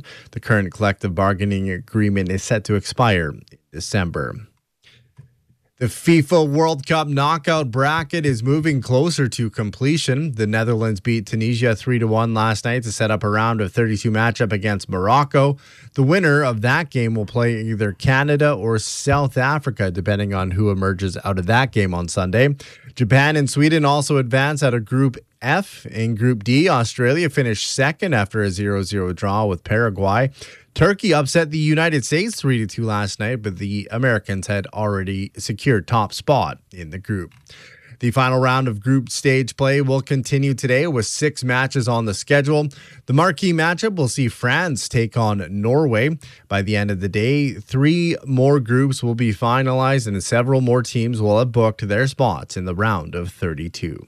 The current collective bargaining agreement is set to expire in December. The FIFA World Cup knockout bracket is moving closer to completion. The Netherlands beat Tunisia 3-1 last night to set up a round of 32 matchup against Morocco. The winner of that game will play either Canada or South Africa, depending on who emerges out of that game on Sunday. Japan and Sweden also advance out of Group F. In Group D, Australia finished second after a 0-0 draw with Paraguay. Turkey upset the United States 3-2 last night, but the Americans had already secured top spot in the group. The final round of group stage play will continue today with 6 matches on the schedule. The marquee matchup will see France take on Norway. By the end of the day, 3 more groups will be finalized and several more teams will have booked their spots in the round of 32.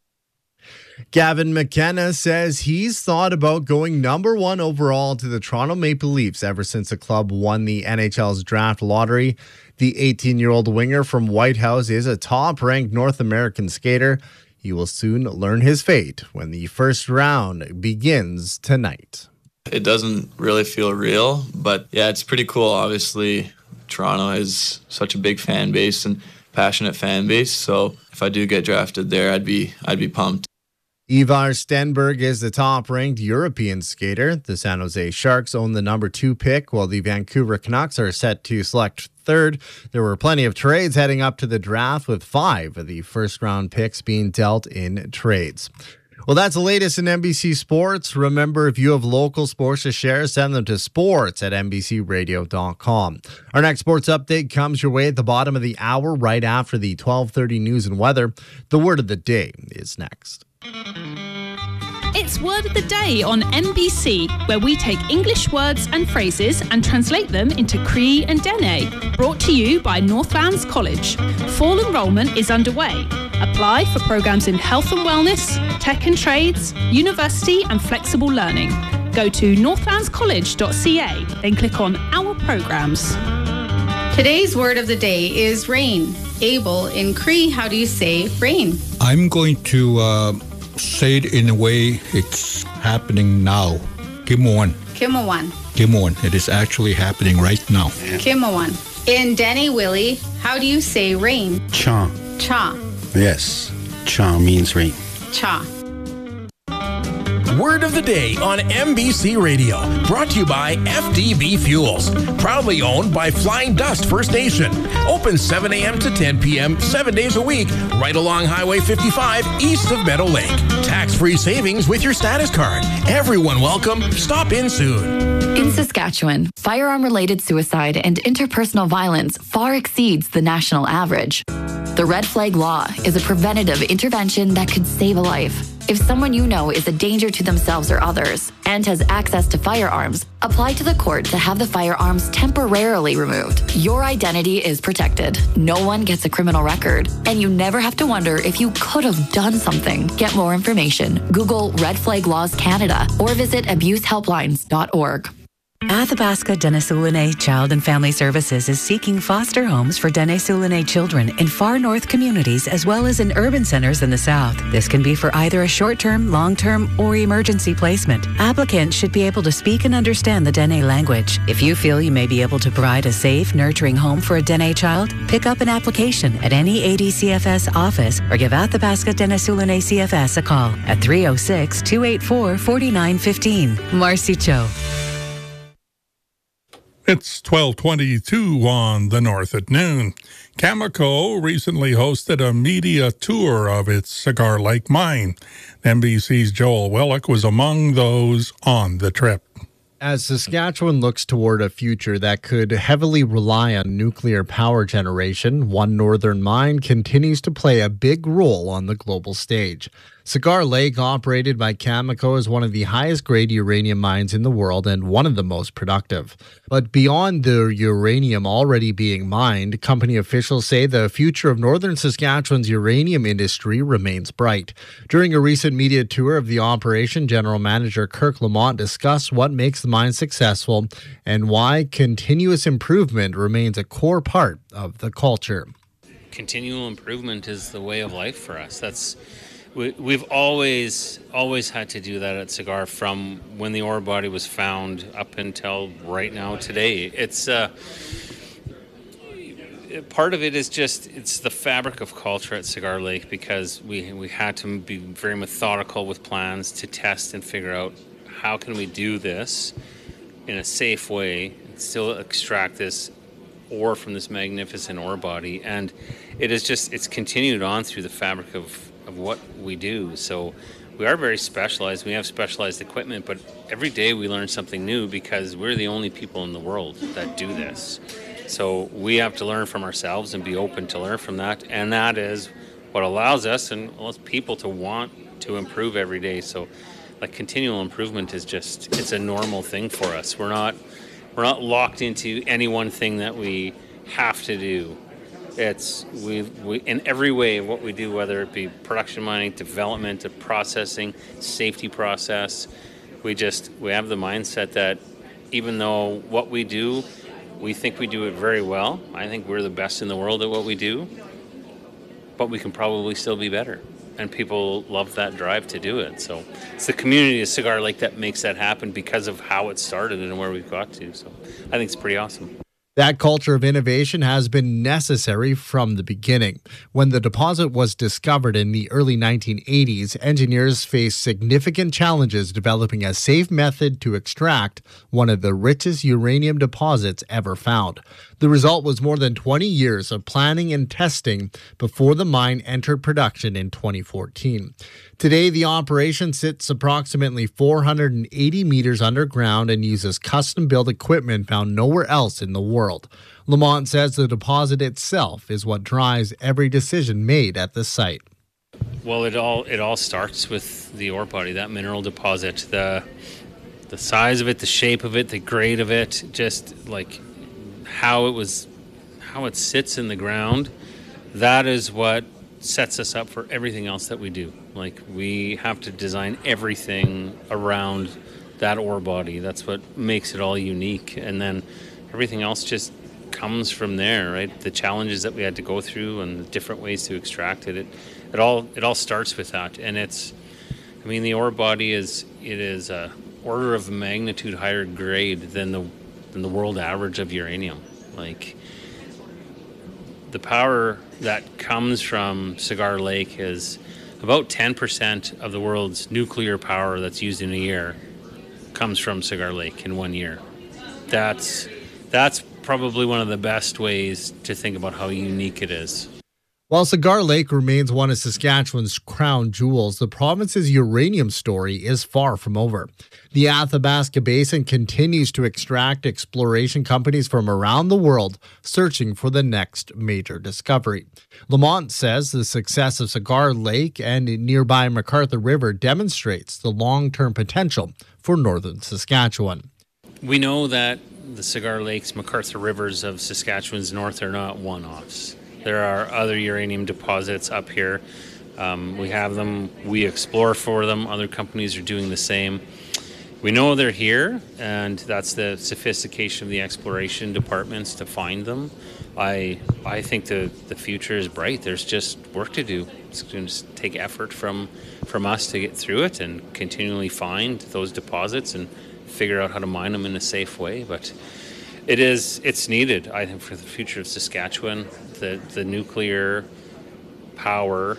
Gavin McKenna says he's thought about going number 1 overall to the Toronto Maple Leafs ever since the club won the NHL's draft lottery. The 18-year-old winger from Whitehouse is a top-ranked North American skater. He will soon learn his fate when the first round begins tonight. It doesn't really feel real, but yeah, it's pretty cool. Obviously, Toronto has such a big fan base and passionate fan base, so if I do get drafted there, I'd be pumped. Ivar Stenberg is the top-ranked European skater. The San Jose Sharks own the number 2 pick, while the Vancouver Canucks are set to select third. There were plenty of trades heading up to the draft, with 5 of the first-round picks being dealt in trades. Well, that's the latest in NBC Sports. Remember, if you have local sports to share, send them to sports@nbcradio.com. Our next sports update comes your way at the bottom of the hour, right after the 12:30 news and weather. The word of the day is next. It's Word of the Day on NBC, where we take English words and phrases and translate them into Cree and Dene. Brought to you by Northlands College. Fall enrolment is underway. Apply for programs in health and wellness, tech and trades, university and flexible learning. Go to northlandscollege.ca, then click on Our Programs. Today's word of the day is rain. Abel, in Cree, how do you say rain? I'm going to say it in a way it's happening now. Kimuan. Kimawan. Kimuan. It is actually happening right now. Kimawan. In Dene Willie, how do you say rain? Cha. Cha. Yes. Cha means rain. Cha. Word of the Day on NBC Radio. Brought to you by FDB Fuels. Proudly owned by Flying Dust First Nation. Open 7 a.m. to 10 p.m. 7 days a week, right along Highway 55 east of Meadow Lake. Tax-free savings with your status card. Everyone welcome. Stop in soon. In Saskatchewan, firearm-related suicide and interpersonal violence far exceeds the national average. The Red Flag Law is a preventative intervention that could save a life. If someone you know is a danger to themselves or others and has access to firearms, apply to the court to have the firearms temporarily removed. Your identity is protected. No one gets a criminal record, and you never have to wonder if you could have done something. Get more information. Google Red Flag Laws Canada or visit abusehelplines.org. Athabasca Dene Sulene Child and Family Services is seeking foster homes for Dene Sulene children in far north communities as well as in urban centers in the south. This can be for either a short-term, long-term, or emergency placement. Applicants should be able to speak and understand the Dene language. If you feel you may be able to provide a safe, nurturing home for a Dene child, pick up an application at any ADCFS office or give Athabasca Dene Sulene CFS a call at 306-284-4915. Marcy Cho. It's 12:22 on the North at noon. Cameco recently hosted a media tour of its Cigar Lake mine. NBC's Joel Willock was among those on the trip. As Saskatchewan looks toward a future that could heavily rely on nuclear power generation, one northern mine continues to play a big role on the global stage. Cigar Lake, operated by Cameco, is one of the highest-grade uranium mines in the world and one of the most productive. But beyond the uranium already being mined, company officials say the future of northern Saskatchewan's uranium industry remains bright. During a recent media tour of the operation, General Manager Kirk Lamont discussed what makes the mine successful and why continuous improvement remains a core part of the culture. Continual improvement is the way of life for us. We've always had to do that at Cigar from when the ore body was found up until right now today. It's part of it is just it's the fabric of culture at Cigar Lake, because we had to be very methodical with plans to test and figure out how can we do this in a safe way and still extract this ore from this magnificent ore body. And it's continued on through the fabric of what we do. So we are very specialized. We have specialized equipment, but every day we learn something new because we're the only people in the world that do this. So we have to learn from ourselves and be open to learn from that. And that is what allows us and allows people to want to improve every day. So like continual improvement is it's a normal thing for us. We're not locked into any one thing that we have to do. It's we in every way of what we do, whether it be production mining, development, processing, safety process, we have the mindset that even though what we do, we think we do it very well. I think we're the best in the world at what we do, but we can probably still be better. And people love that drive to do it. So it's the community of Cigar Lake that makes that happen because of how it started and where we've got to. So I think it's pretty awesome. That culture of innovation has been necessary from the beginning. When the deposit was discovered in the early 1980s, engineers faced significant challenges developing a safe method to extract one of the richest uranium deposits ever found. The result was more than 20 years of planning and testing before the mine entered production in 2014. Today, the operation sits approximately 480 meters underground and uses custom-built equipment found nowhere else in the world. Lamont says the deposit itself is what drives every decision made at the site. Well, it all starts with the ore body, that mineral deposit, the size of it, the shape of it, the grade of it, just like how it sits in the ground. That is what sets us up for everything else that we do. Like, we have to design everything around that ore body. That's what makes it all unique. And then everything else just comes from there, right? The challenges that we had to go through and the different ways to extract it. It all starts with that. And the ore body is a order of magnitude higher grade than the world average of uranium. Like, the power that comes from Cigar Lake is about 10% of the world's nuclear power that's used in a year comes from Cigar Lake in 1 year. That's probably one of the best ways to think about how unique it is. While Cigar Lake remains one of Saskatchewan's crown jewels, the province's uranium story is far from over. The Athabasca Basin continues to extract exploration companies from around the world searching for the next major discovery. Lamont says the success of Cigar Lake and nearby McArthur River demonstrates the long-term potential for northern Saskatchewan. We know that the Cigar Lakes, McArthur Rivers of Saskatchewan's north are not one-offs. There are other uranium deposits up here. We have them. We explore for them. Other companies are doing the same. We know they're here, and that's the sophistication of the exploration departments to find them. I think the future is bright. There's just work to do. It's going to take effort from us to get through it and continually find those deposits and figure out how to mine them in a safe way. But it's needed, I think, for the future of Saskatchewan. The nuclear power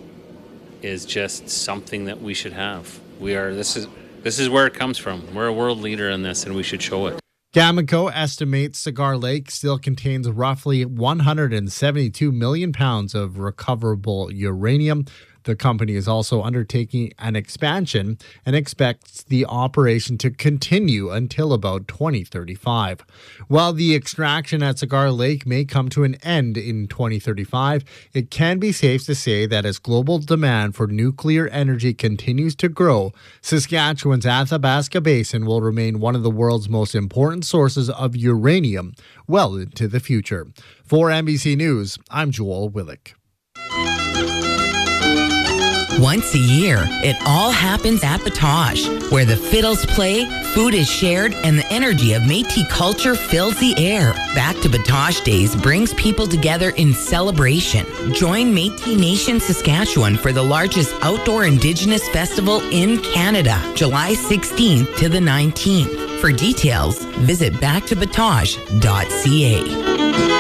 is just something that we should have. This is where it comes from. We're a world leader in this, and we should show it. Cameco estimates Cigar Lake still contains roughly 172 million pounds of recoverable uranium. The company is also undertaking an expansion and expects the operation to continue until about 2035. While the extraction at Cigar Lake may come to an end in 2035, it can be safe to say that as global demand for nuclear energy continues to grow, Saskatchewan's Athabasca Basin will remain one of the world's most important sources of uranium well into the future. For NBC News, I'm Joel Willick. Once a year, it all happens at Batoche, where the fiddles play, food is shared, and the energy of Métis culture fills the air. Back to Batoche Days brings people together in celebration. Join Métis Nation Saskatchewan for the largest outdoor Indigenous festival in Canada, July 16th to the 19th. For details, visit backtobatoche.ca.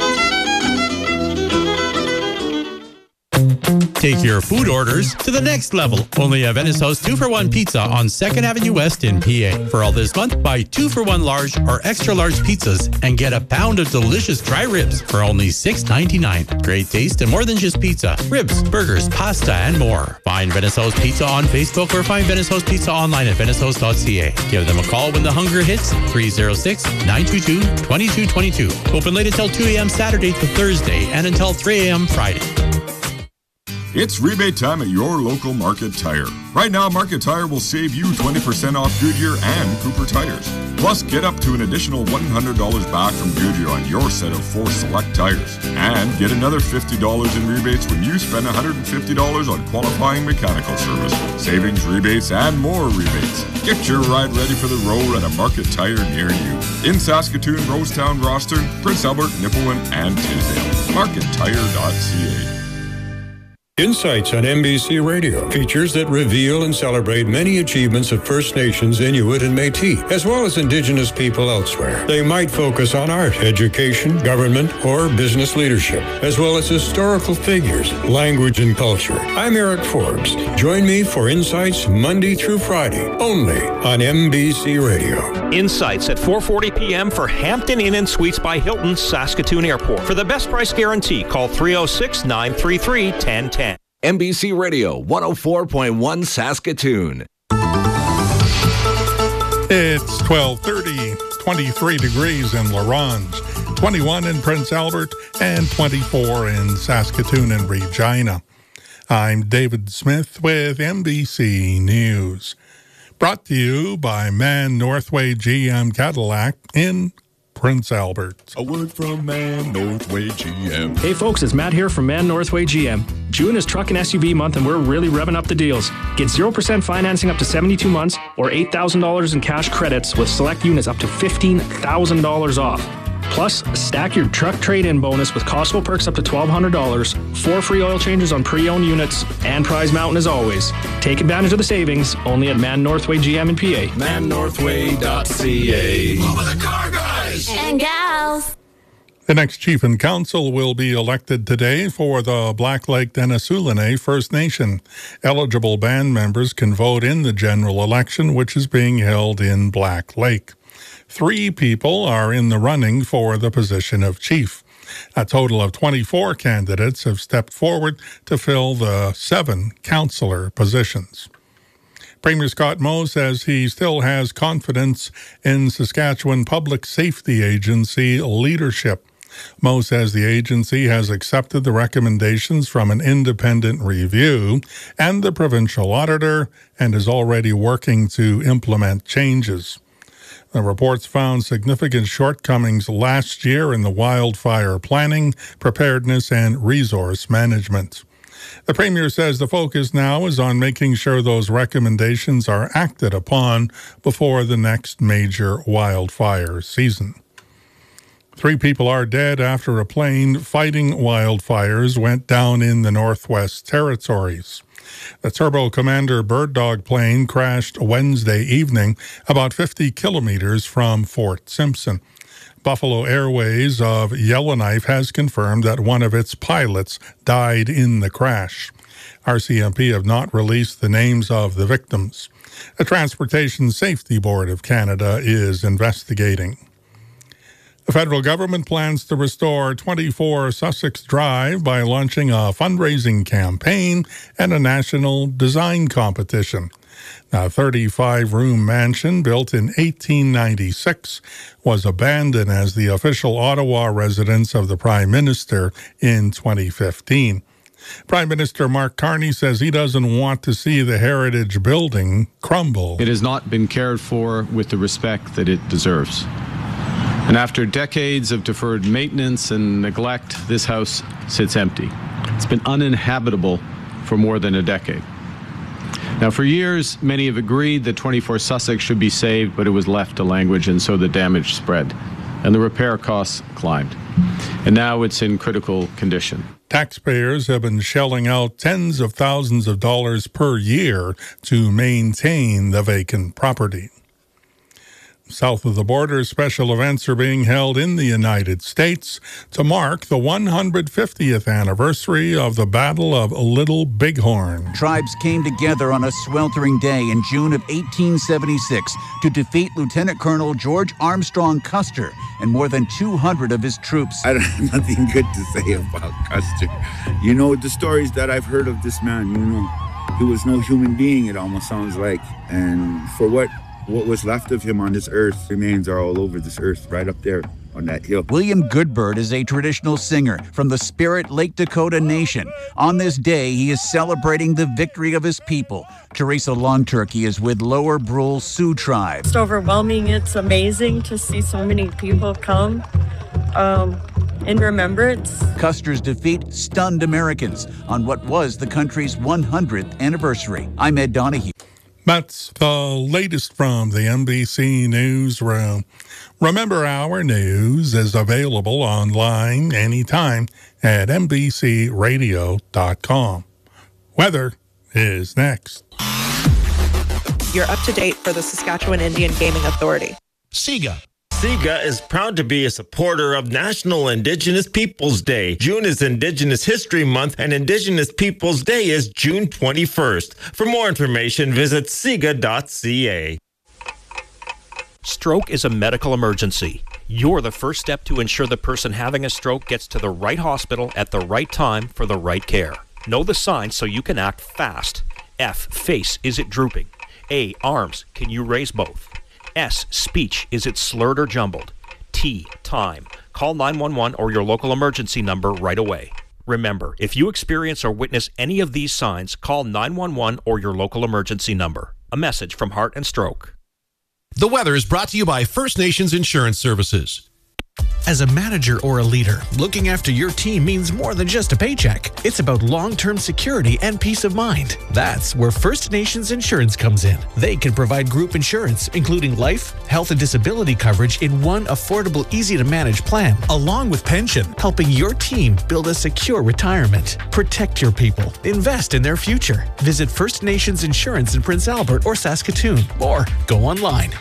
Take your food orders to the next level. Only at Venice House 2-for-1 Pizza on 2nd Avenue West in PA. For all this month, buy 2-for-1 large or extra large pizzas and get a pound of delicious dry ribs for only $6.99. Great taste and more than just pizza. Ribs, burgers, pasta, and more. Find Venice House Pizza on Facebook or find Venice House Pizza online at venicehouse.ca. Give them a call when the hunger hits, 306-922-2222. Open late until 2 a.m. Saturday to Thursday and until 3 a.m. Friday. It's rebate time at your local Market Tire. Right now, Market Tire will save you 20% off Goodyear and Cooper tires. Plus, get up to an additional $100 back from Goodyear on your set of 4 select tires. And get another $50 in rebates when you spend $150 on qualifying mechanical service. Savings, rebates, and more rebates. Get your ride ready for the road at a Market Tire near you. In Saskatoon, Rosetown, Rosthern, Prince Albert, Nipawin, and Tisdale. MarketTire.ca. Insights on NBC Radio, features that reveal and celebrate many achievements of First Nations, Inuit, and Métis, as well as Indigenous people elsewhere. They might focus on art, education, government, or business leadership, as well as historical figures, language, and culture. I'm Eric Forbes. Join me for Insights Monday through Friday, only on NBC Radio. Insights at 4:40 p.m. for Hampton Inn and Suites by Hilton, Saskatoon Airport. For the best price guarantee, call 306-933-1010. NBC Radio 104.1 Saskatoon. It's 12:30, 23 degrees in La Ronge, 21 in Prince Albert, and 24 in Saskatoon and Regina. I'm David Smith with NBC News. Brought to you by Man Northway GM Cadillac in Prince Albert. A word from Man Northway GM. Hey folks, it's Matt here from Man Northway GM. June is truck and SUV month and we're really revving up the deals. Get 0% financing up to 72 months or $8,000 in cash credits with select units up to $15,000 off. Plus, stack your truck trade-in bonus with Costco perks up to $1,200, 4 free oil changes on pre-owned units, and Prize Mountain as always. Take advantage of the savings only at Man Northway GM in PA. ManNorthway.ca. Over the car guys and gals. The next chief and council will be elected today for the Black Lake Denisoulin First Nation. Eligible band members can vote in the general election, which is being held in Black Lake. 3 people are in the running for the position of chief. A total of 24 candidates have stepped forward to fill the 7 councillor positions. Premier Scott Moe says he still has confidence in Saskatchewan Public Safety Agency leadership. Moe says the agency has accepted the recommendations from an independent review and the provincial auditor and is already working to implement changes. The reports found significant shortcomings last year in the wildfire planning, preparedness, and resource management. The Premier says the focus now is on making sure those recommendations are acted upon before the next major wildfire season. 3 people are dead after a plane fighting wildfires went down in the Northwest Territories. The Turbo Commander Bird Dog plane crashed Wednesday evening about 50 kilometers from Fort Simpson. Buffalo Airways of Yellowknife has confirmed that one of its pilots died in the crash. RCMP have not released the names of the victims. The Transportation Safety Board of Canada is investigating. The federal government plans to restore 24 Sussex Drive by launching a fundraising campaign and a national design competition. The 35-room mansion built in 1896 was abandoned as the official Ottawa residence of the Prime Minister in 2015. Prime Minister Mark Carney says he doesn't want to see the heritage building crumble. It has not been cared for with the respect that it deserves. And after decades of deferred maintenance and neglect, this house sits empty. It's been uninhabitable for more than a decade. Now, for years, many have agreed that 24 Sussex should be saved, but it was left to language, and so the damage spread, and the repair costs climbed. And now it's in critical condition. Taxpayers have been shelling out tens of thousands of dollars per year to maintain the vacant property. South of the border, special events are being held in the United States to mark the 150th anniversary of the Battle of Little Bighorn. Tribes came together on a sweltering day in June of 1876 to defeat Lieutenant Colonel George Armstrong Custer and more than 200 of his troops. I don't have nothing good to say about Custer. You know, the stories that I've heard of this man, you know, he was no human being, it almost sounds like. And for what was left of him on this earth, remains are all over this earth, right up there on that hill. William Goodbird is a traditional singer from the Spirit Lake Dakota Nation. On this day, he is celebrating the victory of his people. Teresa Longturkey is with Lower Brule Sioux Tribe. It's overwhelming. It's amazing to see so many people come in remembrance. Custer's defeat stunned Americans on what was the country's 100th anniversary. I'm Ed Donahue. That's the latest from the NBC Newsroom. Remember, our news is available online anytime at NBCRadio.com. Weather is next. You're up to date for the Saskatchewan Indian Gaming Authority. SIGA. SIGA is proud to be a supporter of National Indigenous Peoples Day. June is Indigenous History Month, and Indigenous Peoples Day is June 21st. For more information, visit siga.ca. Stroke is a medical emergency. You're the first step to ensure the person having a stroke gets to the right hospital at the right time for the right care. Know the signs so you can act fast. F, face, is it drooping? A, arms, can you raise both? S, speech, is it slurred or jumbled? T, time. Call 911 or your local emergency number right away. Remember, if you experience or witness any of these signs, call 911 or your local emergency number. A message from Heart and Stroke. The weather is brought to you by First Nations Insurance Services. As a manager or a leader, looking after your team means more than just a paycheck. It's about long-term security and peace of mind. That's where First Nations Insurance comes in. They can provide group insurance, including life, health, and disability coverage in one affordable, easy-to-manage plan, along with pension, helping your team build a secure retirement. Protect your people. Invest in their future. Visit First Nations Insurance in Prince Albert or Saskatoon, or go online,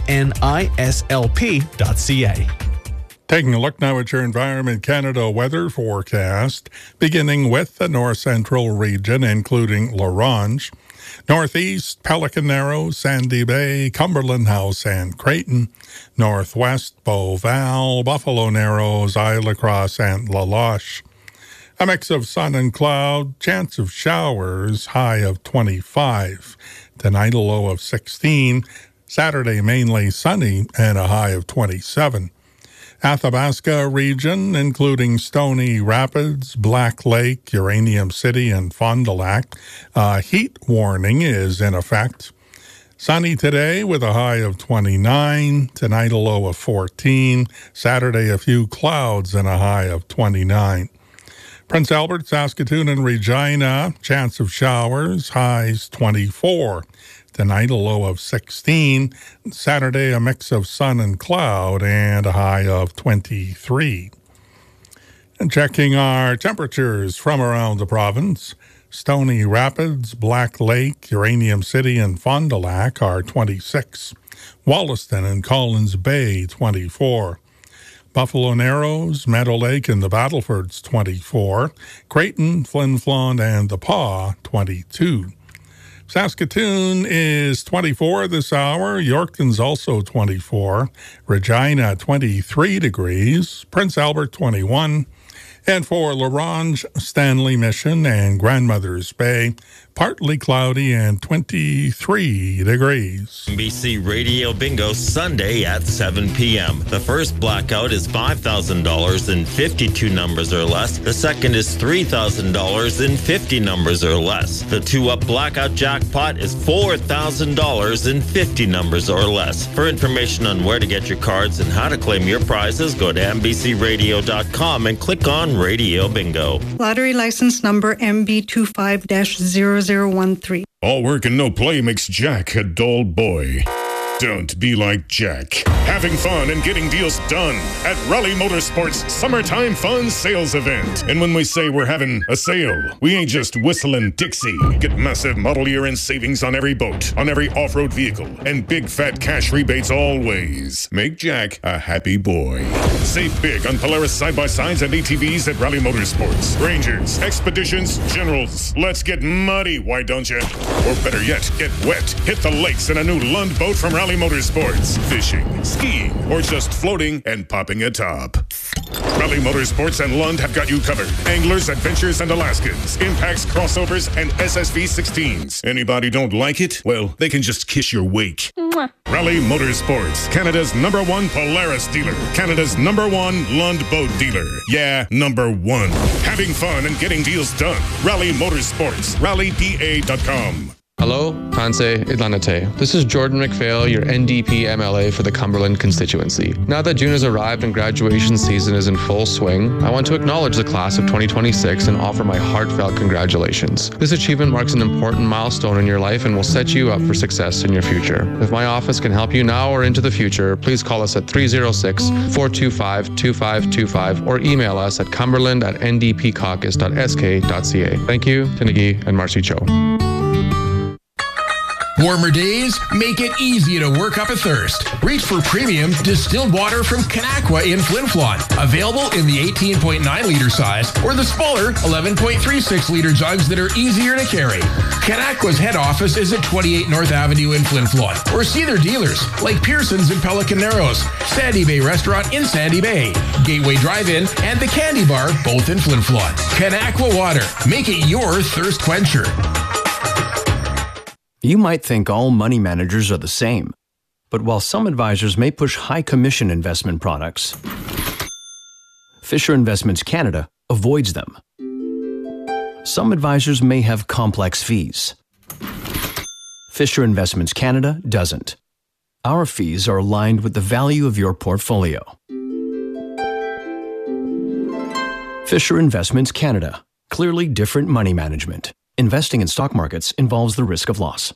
fnislp.ca. Taking a look now at your Environment Canada weather forecast, beginning with the north central region, including La Ronge, northeast, Pelican Narrows, Sandy Bay, Cumberland House, and Creighton, northwest, Beauval, Buffalo Narrows, Isle Cross, and La Loche. A mix of sun and cloud, chance of showers, high of 25. Tonight, a low of 16. Saturday, mainly sunny and a high of 27. Athabasca region, including Stony Rapids, Black Lake, Uranium City, and Fond du Lac. Heat warning is in effect. Sunny today with a high of 29. Tonight, a low of 14. Saturday, a few clouds and a high of 29. Prince Albert, Saskatoon, and Regina, chance of showers, highs 24. Tonight, a low of 16. Saturday, a mix of sun and cloud and a high of 23. And checking our temperatures from around the province, Stony Rapids, Black Lake, Uranium City, and Fond du Lac are 26. Wollaston and Collins Bay, 24. Buffalo Narrows, Meadow Lake, and the Battlefords, 24. Creighton, Flin Flon, and the Pas, 22. Saskatoon is 24 this hour. Yorkton's also 24. Regina, 23 degrees. Prince Albert, 21. And for La Ronge, Stanley Mission, and Grandmother's Bay, partly cloudy and 23 degrees. NBC Radio Bingo Sunday at 7 p.m. The first blackout is $5,000 in 52 numbers or less. The second is $3,000 in 50 numbers or less. The two-up blackout jackpot is $4,000 in 50 numbers or less. For information on where to get your cards and how to claim your prizes, go to NBCRadio.com and click on Radio Bingo. Lottery license number MB25-0013. All work and no play makes Jack a dull boy. Don't be like Jack. Having fun and getting deals done at Raleigh Motorsports Summertime Fun Sales Event. And when we say we're having a sale, we ain't just whistling Dixie. Get massive model year-end savings on every boat, on every off-road vehicle, and big fat cash rebates always. Make Jack a happy boy. Save big on Polaris side-by-sides and ATVs at Raleigh Motorsports. Rangers, Expeditions, Generals. Let's get muddy, why don't you? Or better yet, get wet. Hit the lakes in a new Lund boat from Raleigh Motorsports. Fishing, skiing, or just floating and popping a top. Raleigh Motorsports and Lund have got you covered. Anglers, Adventures, and Alaskans. Impacts, crossovers, and SSV 16s. Anybody don't like it? Well, they can just kiss your wake. Mwah. Raleigh Motorsports, Canada's #1 Polaris dealer. Canada's #1 Lund boat dealer. Yeah, #1. Having fun and getting deals done. Raleigh Motorsports. RaleighPA.com. Hello, Hanse Idlanate. This is Jordan McPhail, your NDP MLA for the Cumberland constituency. Now that June has arrived and graduation season is in full swing, I want to acknowledge the class of 2026 and offer my heartfelt congratulations. This achievement marks an important milestone in your life and will set you up for success in your future. If my office can help you now or into the future, please call us at 306-425-2525 or email us at cumberland@ndpcaucus.sk.ca. Thank you, Tinigi and Marcy Cho. Warmer days make it easy to work up a thirst. Reach for premium distilled water from Kanakwa in Flin Flon. Available in the 18.9 liter size or the smaller 11.36 liter jugs that are easier to carry. Kanakwa's head office is at 28 North Avenue in Flin Flon. Or see their dealers like Pearson's in Pelican Narrows, Sandy Bay Restaurant in Sandy Bay, Gateway Drive-In, and the Candy Bar, both in Flin Flon. Kanakwa water. Make it your thirst quencher. You might think all money managers are the same, but while some advisors may push high commission investment products, Fisher Investments Canada avoids them. Some advisors may have complex fees. Fisher Investments Canada doesn't. Our fees are aligned with the value of your portfolio. Fisher Investments Canada. Clearly different money management. Investing in stock markets involves the risk of loss.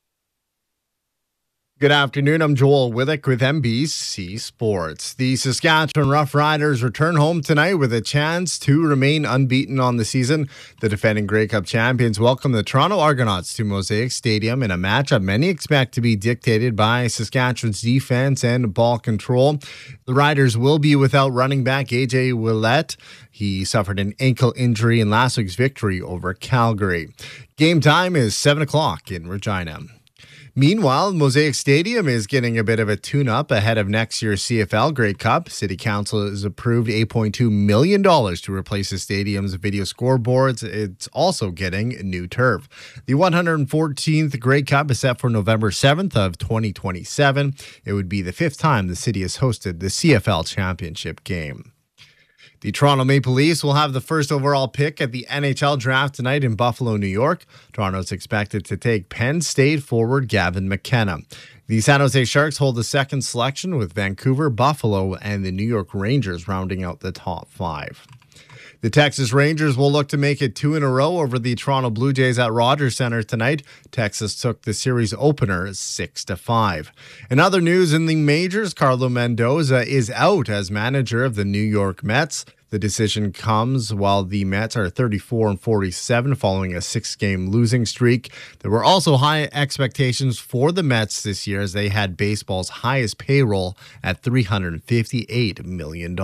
Good afternoon. I'm Joel Willick with NBC Sports. The Saskatchewan Roughriders return home tonight with a chance to remain unbeaten on the season. The defending Grey Cup champions welcome the Toronto Argonauts to Mosaic Stadium in a matchup many expect to be dictated by Saskatchewan's defense and ball control. The Riders will be without running back AJ Ouellette. He suffered an ankle injury in last week's victory over Calgary. Game time is 7 o'clock in Regina. Meanwhile, Mosaic Stadium is getting a bit of a tune-up ahead of next year's CFL Grey Cup. City Council has approved $8.2 million to replace the stadium's video scoreboards. It's also getting new turf. The 114th Grey Cup is set for November 7th of 2027. It would be the fifth time the city has hosted the CFL championship game. The Toronto Maple Leafs will have the first overall pick at the NHL draft tonight in Buffalo, New York. Toronto is expected to take Penn State forward Gavin McKenna. The San Jose Sharks hold the second selection with Vancouver, Buffalo, and the New York Rangers rounding out the top five. The Texas Rangers will look to make it 2 in a row over the Toronto Blue Jays at Rogers Center tonight. Texas took the series opener 6-5. In other news in the majors, Carlos Mendoza is out as manager of the New York Mets. The decision comes while the Mets are 34-47 following a 6-game losing streak. There were also high expectations for the Mets this year as they had baseball's highest payroll at $358 million.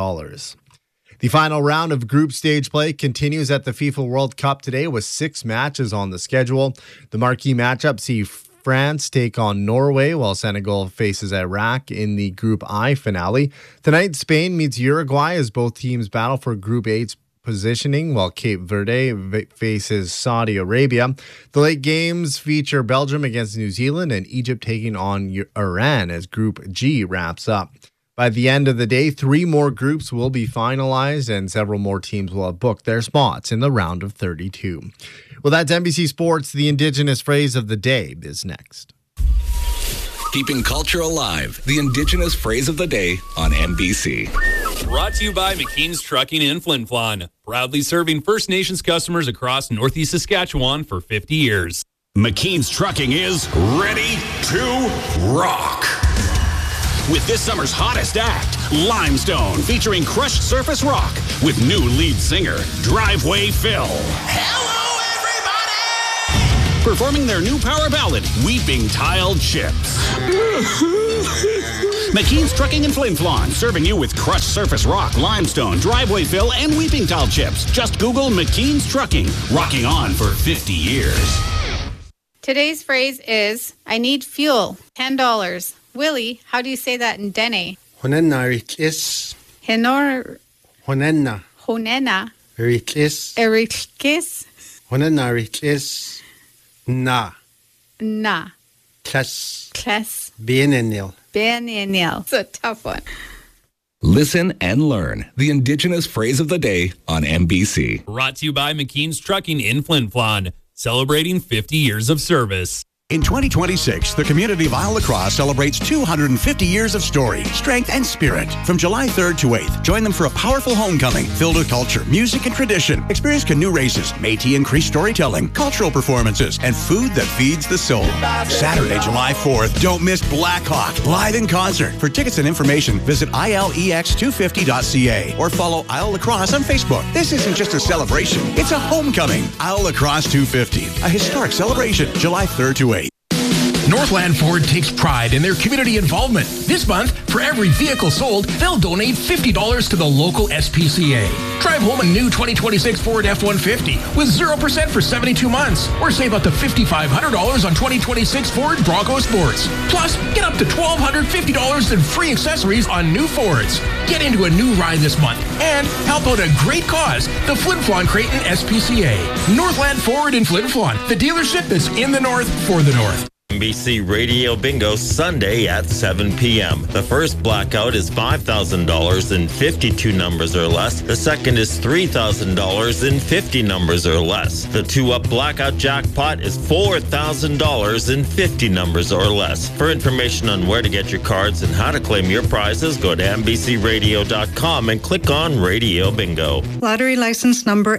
The final round of group stage play continues at the FIFA World Cup today with 6 matches on the schedule. The marquee matchup see France take on Norway while Senegal faces Iraq in the Group I finale. Tonight, Spain meets Uruguay as both teams battle for Group 8's positioning while Cape Verde faces Saudi Arabia. The late games feature Belgium against New Zealand and Egypt taking on Iran as Group G wraps up. By the end of the day, 3 more groups will be finalized and several more teams will have booked their spots in the round of 32. Well, that's NBC Sports. The Indigenous phrase of the day is next. Keeping culture alive. The Indigenous phrase of the day on NBC. Brought to you by McKean's Trucking in Flin Flon. Proudly serving First Nations customers across Northeast Saskatchewan for 50 years. McKean's Trucking is ready to rock. With this summer's hottest act, Limestone, featuring crushed surface rock with new lead singer, Driveway Phil. Hello, everybody! Performing their new power ballad, Weeping Tile Chips. McKean's Trucking in Flin Flon, serving you with crushed surface rock, limestone, driveway fill, and weeping tile chips. Just Google McKean's Trucking, rocking on for 50 years. Today's phrase is, I need fuel, $10. Willie, how do you say that in Dene? Honenna rikis. Honenna. Honenna. Rikis. Erikis. Honenna rikis. Na. Na. Kles. Kles. Bienenil. Bienenil. It's a tough one. Listen and learn the Indigenous phrase of the day on NBC. Brought to you by McKean's Trucking in Flin Flon, celebrating 50 years of service. In 2026, the community of Isle Lacrosse celebrates 250 years of story, strength, and spirit. From July 3rd to 8th, join them for a powerful homecoming filled with culture, music, and tradition. Experience canoe races, Métis and Cree storytelling, cultural performances, and food that feeds the soul. Saturday, July 4th, don't miss Black Hawk live in concert. For tickets and information, visit ilex250.ca or follow Isle Lacrosse on Facebook. This isn't just a celebration, it's a homecoming. Isle Lacrosse 250, a historic celebration, July 3rd to 8th. Northland Ford takes pride in their community involvement. This month, for every vehicle sold, they'll donate $50 to the local SPCA. Drive home a new 2026 Ford F-150 with 0% for 72 months, or save up to $5,500 on 2026 Ford Bronco Sports. Plus, get up to $1,250 in free accessories on new Fords. Get into a new ride this month and help out a great cause, the Flin Flon Creighton SPCA. Northland Ford in Flin Flon, the dealership that's in the north for the north. NBC Radio Bingo Sunday at 7 p.m. The first blackout is $5,000 in 52 numbers or less. The second is $3,000 in 50 numbers or less. The two-up blackout jackpot is $4,000 in 50 numbers or less. For information on where to get your cards and how to claim your prizes, go to NBCRadio.com and click on Radio Bingo. Lottery license number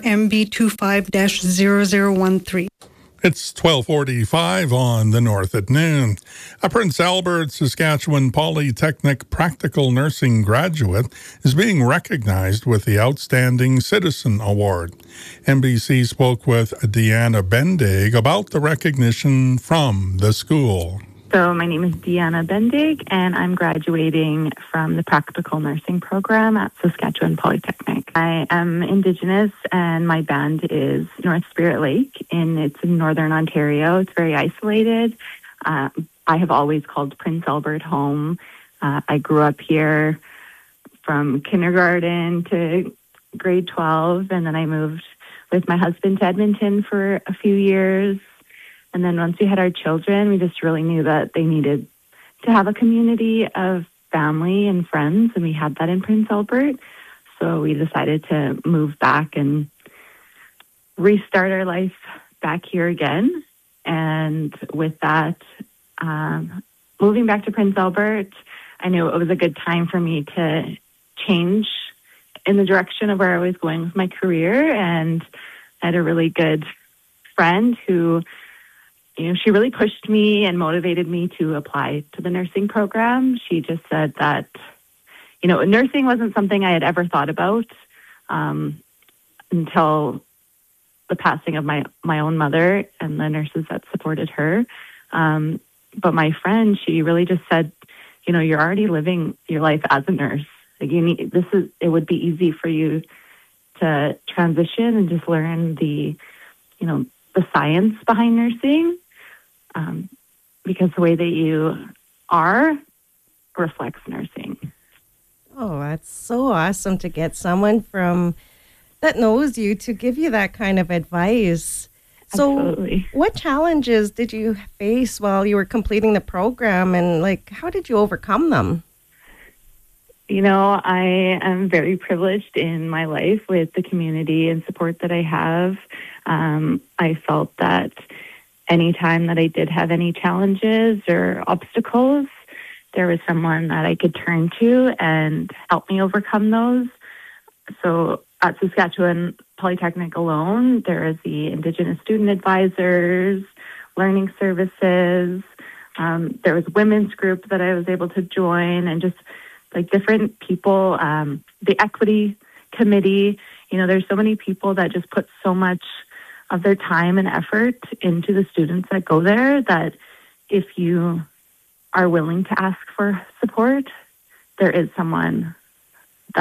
MB25-0013. It's 12:45 on the North at noon. A Prince Albert, Saskatchewan Polytechnic practical nursing graduate is being recognized with the Outstanding Citizen Award. NBC spoke with Deanna Bendig about the recognition from the school. So my name is Deanna Bendig, and I'm graduating from the practical nursing program at Saskatchewan Polytechnic. I am Indigenous, and my band is North Spirit Lake. It's in Northern Ontario. It's very isolated. I have always called Prince Albert home. I grew up here from kindergarten to grade 12, and then I moved with my husband to Edmonton for a few years. And then once we had our children, we just really knew that they needed to have a community of family and friends, and we had that in Prince Albert. So we decided to move back and restart our life back here again. And with that, moving back to Prince Albert, I knew it was a good time for me to change in the direction of where I was going with my career. And I had a really good friend who, she really pushed me and motivated me to apply to the nursing program. She just said that, nursing wasn't something I had ever thought about until the passing of my own mother and the nurses that supported her. But my friend, she really just said, you're already living your life as a nurse. Like it would be easy for you to transition and just learn the science behind nursing. Because the way that you are reflects nursing. Oh, that's so awesome to get someone that knows you to give you that kind of advice. Absolutely. So what challenges did you face while you were completing the program, and how did you overcome them? I am very privileged in my life with the community and support that I have. I felt that anytime that I did have any challenges or obstacles, there was someone that I could turn to and help me overcome those. So at Saskatchewan Polytechnic alone, there is the Indigenous student advisors. learning services. There was women's group that I was able to join, and just like different people, the equity committee. You know, there's so many people that just put so much of their time and effort into the students that go there, that if you are willing to ask for support, there is someone